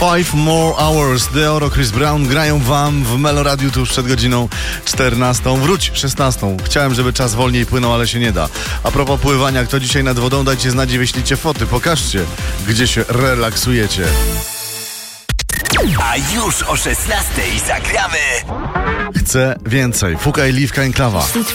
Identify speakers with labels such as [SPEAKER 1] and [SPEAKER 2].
[SPEAKER 1] Five More Hours. Deoro, Chris Brown grają wam w Meloradiu tuż przed godziną 14. Wróć 16. Chciałem, żeby czas wolniej płynął, ale się nie da. A propos pływania, kto dzisiaj nad wodą, dajcie znać i wyślijcie foty. Pokażcie, gdzie się relaksujecie.
[SPEAKER 2] A już o 16 zagramy.
[SPEAKER 1] Chcę więcej. Fukaj, Liwka, Enklawa.